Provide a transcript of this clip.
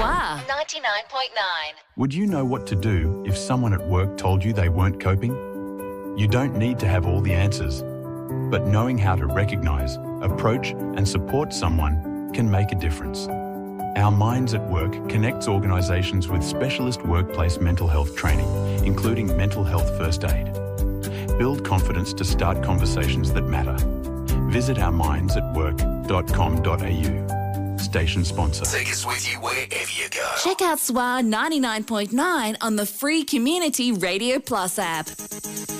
SWA 99.9. Would you know what to do if someone at work told you they weren't coping? You don't need to have all the answers, but knowing how to recognise, approach and support someone can make a difference. Our Minds at Work connects organisations with specialist workplace mental health training, including mental health first aid. Build confidence to start conversations that matter. Visit ourmindsatwork.com.au. Station sponsor. Take us with you wherever you go. Check out SWA 99.9 on the free Community Radio Plus app.